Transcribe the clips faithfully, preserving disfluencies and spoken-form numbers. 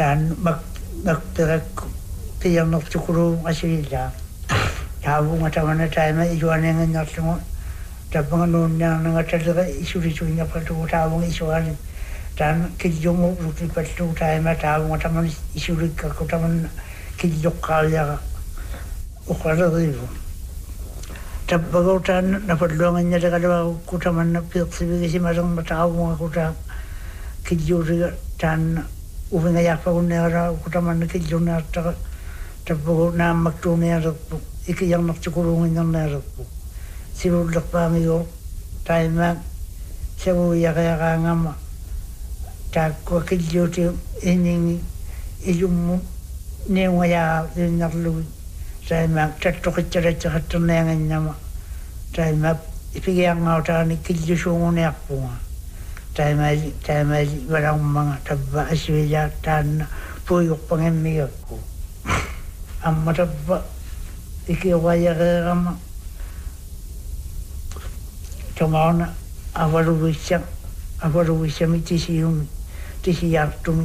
tan mak nakterak tiyang noktukuru asila tabu ngatamana taima ijuane ngatmo tapang nunnya ngatadra isuri sunya patu tabu isuan tan kijomo ruti patu taima tabu ngatamana isuri ka kotaman kijokkalya ukara rivo tabago tan napadluangan nya daga kotaman na pitsibi simarang matawu kota kijuri tan uvinga yakpa kunera kotaman kijona ta tabago na maktunera iki yang nakchukurungin ng narapo sirulak pa miyo taima sabu yaka ngama takwa kilyoti ining iyum newaya dinarlu taima tatokitara chatunengan nama taima ipigyan ngauta ni kilyusungun yakpo taima taima walang mga tabba aswila tan puyok pangemiyo ko ang matabba iki waya gama tomana avaru wisya avaru wisya mitisium tisiyartum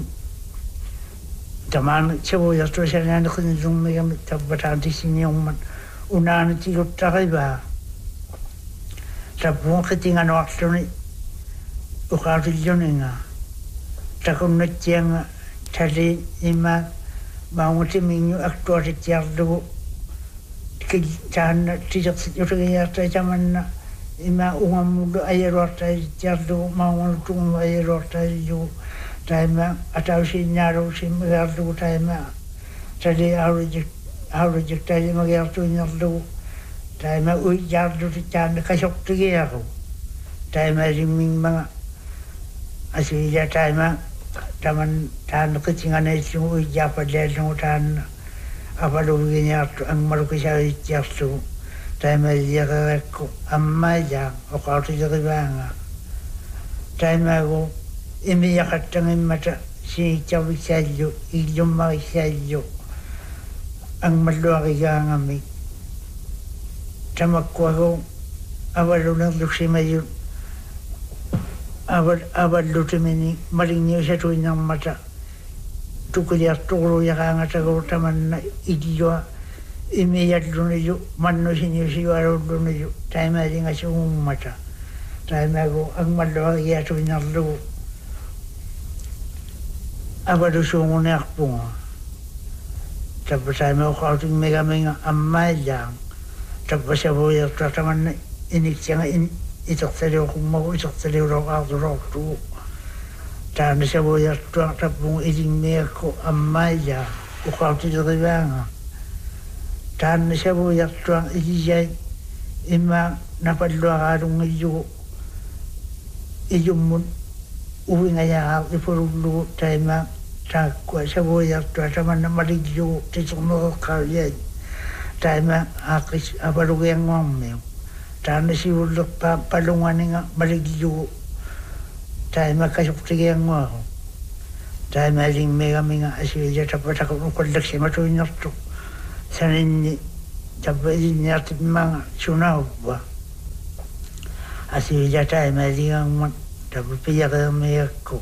taman chebo yasto shanana khunzum me yam tabatan tisinium unan ti uttariba tabun khitinga noaktuni ukarijoninga takunatianga tali ima maunti minyu aktuari tiardu kijan tidak sejuta ta zaman ima umam do ayerota jardo maun tum ayerota ju taima atau sinyaro sim gardu taima tadi aurij aurij tadi magartu nyardo taima ui jardo tijan kasok tigiaro taima riming mga asija taima taman tan kecingane itu ui japa delu tan apa dulunya ang marukisa itu taima dia ko amma ja o ka tu jadi banga taima go imi ya katang mata si cawi sajo ijom mai sajo ang maluari ngami tamak ko go abalunang luksimayo abal abal lutumini malinyo sa tuwing mata tukuliar toro ya nga tago taman na idiwa imiyat lunuyo manno sinyo siwaro lunuyo taima ringa sung mata taima go ang malwa ya to narlo abado sungun akpunga tapos taima ko ating mega mega amayang tapos sa boya taman iniksya nga itoksaliw kung mago itoksaliw ro ako ro tu tan sa boya tapong iding niya ko amaya o kauti ribanga tan sa boya tuang idijay ima napadluarong iyo iyo mun uwi nga ya ipurulu taima takwa sa boya tuataman na maligyo titong kalye taima akis aparugayang ngomyo tan si ulok pa palungan nga maligyo taima kasuktige ngo taima ling mega minga asija tapata ko kollak sima to nyarto sanin tapadi nyarto manga chunau ba asija taima ling tapia ga me ko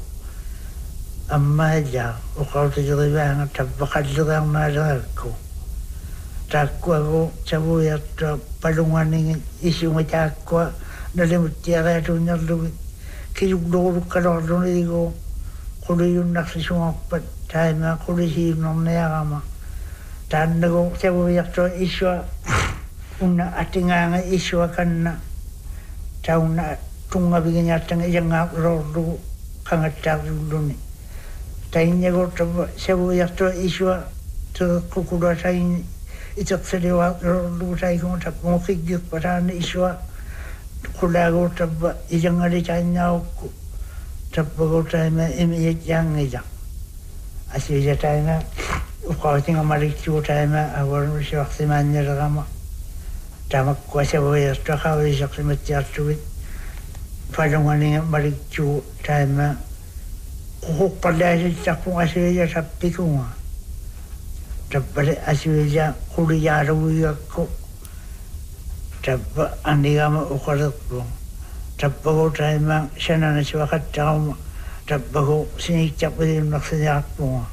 amma ja o kauti jriba nga tapakal jriba ma ko takwa go chabu ya palungan ni isu matakwa nalimutiara to nyarlo kiyugdoro kalordo nigo kuli yung naksisung pat taima kuli si nom nayama tan nago sabo yakto iswa una atinga nga iswa kanna tauna tunga biganya tanga yanga rodo kangata duni tainya go sabo yakto iswa to kukuda tain itakselewa rodo tai ko tap mo kigit paran iswa kulago tabba ijangari chanya ko tabba go taima imi yang ija asija taima uqatinga malikchu taima awar shakhsi manner gama tamak ko saboya takawi shakhsi matjatu falungani malikchu taima ko palaji takung asija tapikuma tabba asija kuliyaru yakko tabba andigama uqaratbu tabba go taima shanana siwakat tauma tabba go sinik chapudi naksiyakbu